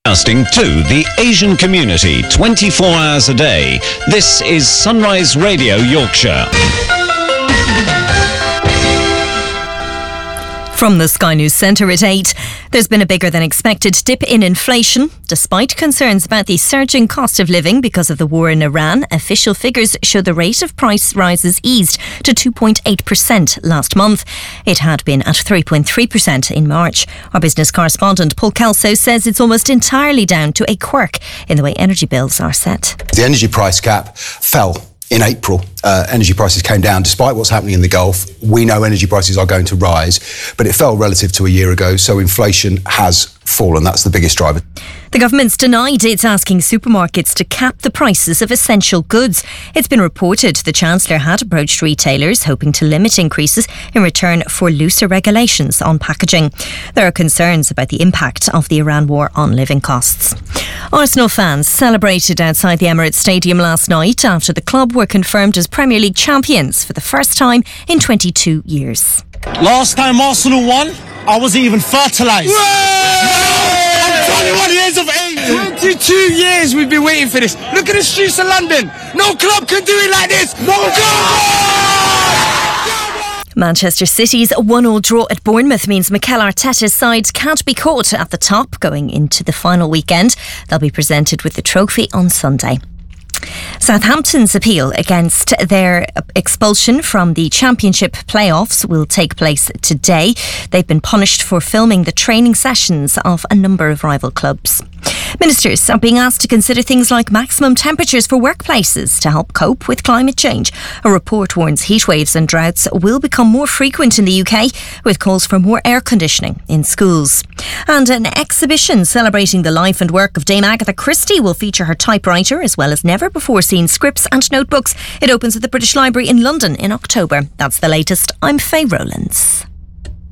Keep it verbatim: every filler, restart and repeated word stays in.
Broadcasting to the Asian community twenty-four hours a day. This is Sunrise Radio Yorkshire. From the Sky News Centre at eight, there's been a bigger than expected dip in inflation. Despite concerns about the surging cost of living because of the war in Iran, official figures show the rate of price rises eased to two point eight percent last month. It had been at three point three percent in March. Our business correspondent Paul Kelso says it's almost entirely down to a quirk in the way energy bills are set. The energy price cap fell in April. Uh, energy prices came down despite what's happening in the Gulf. We know energy prices are going to rise, but it fell relative to a year ago, so inflation has fallen. That's the biggest driver. The government's denied it's asking supermarkets to cap the prices of essential goods. It's been reported the Chancellor had approached retailers hoping to limit increases in return for looser regulations on packaging. There are concerns about the impact of the Iran war on living costs. Arsenal fans celebrated outside the Emirates Stadium last night after the club were confirmed as Premier League champions for the first time in twenty-two years. Last time Arsenal won, I wasn't even fertilised. I'm twenty-one years of age. twenty-two years we've been waiting for this. Look at the streets of London. No club can do it like this. No club! Manchester City's one-all draw at Bournemouth means Mikel Arteta's side can't be caught at the top going into the final weekend. They'll be presented with the trophy on Sunday. Southampton's appeal against their expulsion from the Championship playoffs will take place today. They've been punished for filming the training sessions of a number of rival clubs. Ministers are being asked to consider things like maximum temperatures for workplaces to help cope with climate change. A report warns heatwaves and droughts will become more frequent in the U K, with calls for more air conditioning in schools. And an exhibition celebrating the life and work of Dame Agatha Christie will feature her typewriter as well as never-before-seen scripts and notebooks. It opens at the British Library in London in October. That's the latest. I'm Faye Rowlands.